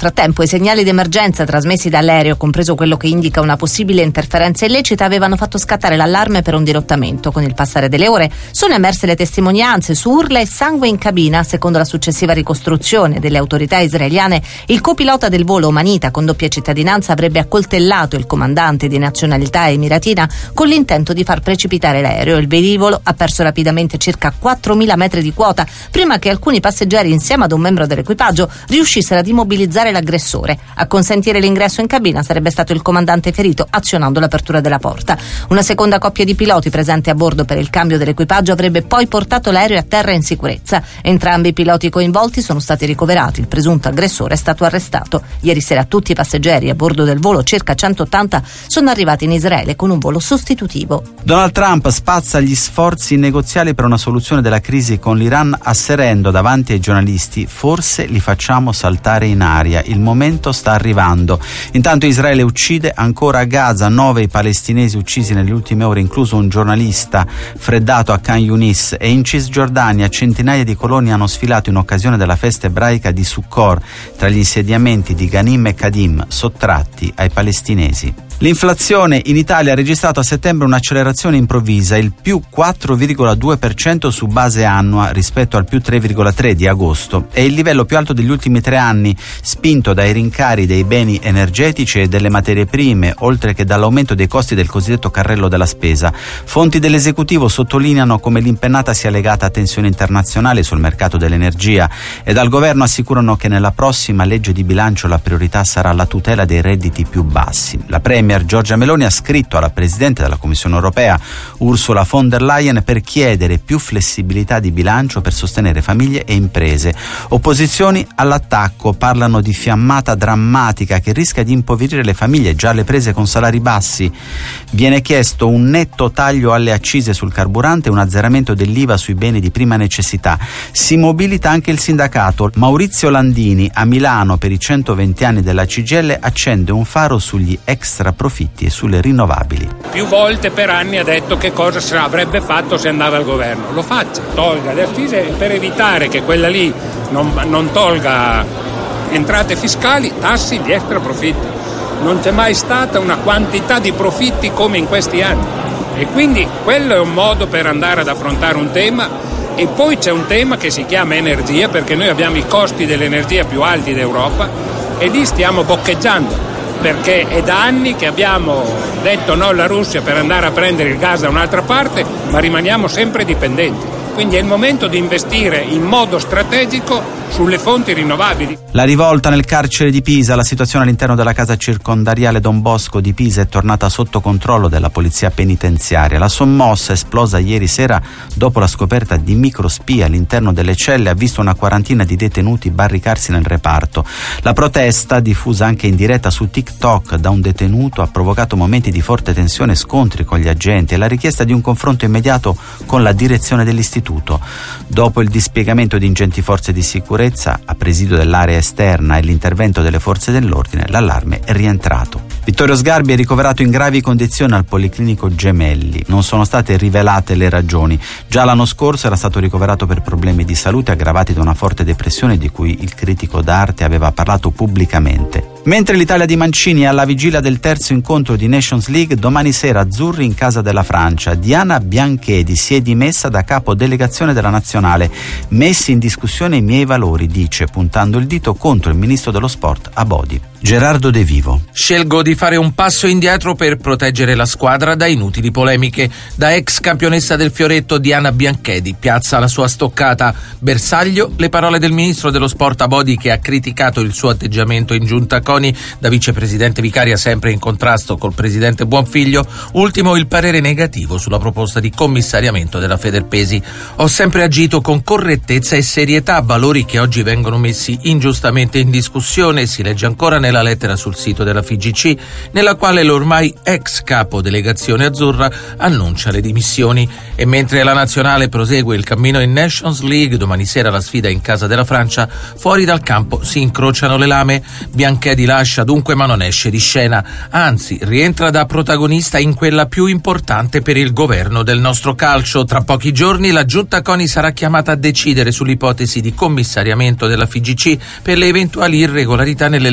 Frattempo i segnali di emergenza trasmessi dall'aereo, compreso quello che indica una possibile interferenza illecita, avevano fatto scattare l'allarme per un dirottamento. Con il passare delle ore sono emerse le testimonianze su urla e sangue in cabina. Secondo la successiva ricostruzione delle autorità israeliane, il copilota del volo omanita con doppia cittadinanza avrebbe accoltellato il comandante di nazionalità emiratina con l'intento di far precipitare l'aereo. Il velivolo ha perso rapidamente circa 4.000 metri di quota prima che alcuni passeggeri, insieme ad un membro dell'equipaggio, riuscissero ad immobilizzare l'aggressore. A consentire l'ingresso in cabina sarebbe stato il comandante ferito azionando l'apertura della porta. Una seconda coppia di piloti presente a bordo per il cambio dell'equipaggio avrebbe poi portato l'aereo a terra in sicurezza. Entrambi i piloti coinvolti sono stati ricoverati. Il presunto aggressore è stato arrestato. Ieri sera tutti i passeggeri a bordo del volo, circa 180, sono arrivati in Israele con un volo sostitutivo. Donald Trump spazza gli sforzi negoziali per una soluzione della crisi con l'Iran, asserendo davanti ai giornalisti: forse li facciamo saltare in aria, il momento sta arrivando. Intanto Israele uccide ancora a Gaza 9 i palestinesi uccisi nelle ultime ore, incluso un giornalista freddato a Khan Yunis, e in Cisgiordania centinaia di coloni hanno sfilato in occasione della festa ebraica di Sukkot tra gli insediamenti di Ghanim e Kadim sottratti ai palestinesi. L'inflazione in Italia ha registrato a settembre un'accelerazione improvvisa, il più 4,2% su base annua rispetto al più 3,3% di agosto. È il livello più alto degli ultimi 3 anni, spinto dai rincari dei beni energetici e delle materie prime, oltre che dall'aumento dei costi del cosiddetto carrello della spesa. Fonti dell'esecutivo sottolineano come l'impennata sia legata a tensioni internazionali sul mercato dell'energia e dal governo assicurano che nella prossima legge di bilancio la priorità sarà la tutela dei redditi più bassi. La Premier Giorgia Meloni ha scritto alla Presidente della Commissione Europea Ursula von der Leyen per chiedere più flessibilità di bilancio per sostenere famiglie e imprese. Opposizioni all'attacco parlano di fiammata drammatica che rischia di impoverire le famiglie già alle prese con salari bassi. Viene chiesto un netto taglio alle accise sul carburante e un azzeramento dell'IVA sui beni di prima necessità. Si mobilita anche il sindacato. Maurizio Landini a Milano per i 120 anni della CGIL accende un faro sugli extra profitti e sulle rinnovabili. Più volte per anni ha detto che cosa avrebbe fatto se andava al governo. Lo faccia, tolga le accise per evitare che quella lì non tolga entrate fiscali, tassi gli extra profitti. Non c'è mai stata una quantità di profitti come in questi anni e quindi quello è un modo per andare ad affrontare un tema. E poi c'è un tema che si chiama energia, perché noi abbiamo i costi dell'energia più alti d'Europa e lì stiamo boccheggiando, perché è da anni che abbiamo detto no alla Russia per andare a prendere il gas da un'altra parte, ma rimaniamo sempre dipendenti. Quindi è il momento di investire in modo strategico sulle fonti rinnovabili. La rivolta nel carcere di Pisa, la situazione all'interno della casa circondariale Don Bosco di Pisa è tornata sotto controllo della polizia penitenziaria. La sommossa, esplosa ieri sera dopo la scoperta di microspie all'interno delle celle, ha visto una quarantina di detenuti barricarsi nel reparto. La protesta, diffusa anche in diretta su TikTok da un detenuto, ha provocato momenti di forte tensione e scontri con gli agenti e la richiesta di un confronto immediato con la direzione dell'istituto. Dopo il dispiegamento di ingenti forze di sicurezza a presidio dell'area esterna e l'intervento delle forze dell'ordine, l'allarme è rientrato. Vittorio Sgarbi è ricoverato in gravi condizioni al Policlinico Gemelli. Non sono state rivelate le ragioni. Già l'anno scorso era stato ricoverato per problemi di salute aggravati da una forte depressione di cui il critico d'arte aveva parlato pubblicamente. Mentre l'Italia di Mancini è alla vigilia del terzo incontro di Nations League, domani sera azzurri in casa della Francia. Diana Bianchedi si è dimessa da capo delegazione della nazionale. Messi in discussione i miei valori, dice, puntando il dito contro il ministro dello sport Abodi. Gerardo De Vivo. Scelgo di fare un passo indietro per proteggere la squadra da inutili polemiche. Da ex campionessa del Fioretto, Diana Bianchedi piazza la sua stoccata. Bersaglio le parole del ministro dello sport Abodi, che ha criticato il suo atteggiamento in giunta CONI. Da vicepresidente vicaria sempre in contrasto col presidente Buonfiglio. Ultimo il parere negativo sulla proposta di commissariamento della Federpesi. Ho sempre agito con correttezza e serietà, valori che oggi vengono messi ingiustamente in discussione, si legge ancora nella lettera sul sito della FIGC, nella quale l'ormai ex capo delegazione azzurra annuncia le dimissioni. E mentre la nazionale prosegue il cammino in Nations League, domani sera la sfida in casa della Francia, fuori dal campo si incrociano le lame. Bianchedi lascia dunque, ma non esce di scena, anzi rientra da protagonista in quella più importante per il governo del nostro calcio. Tra pochi giorni la giunta CONI sarà chiamata a decidere sull'ipotesi di commissariamento della FIGC per le eventuali irregolarità nelle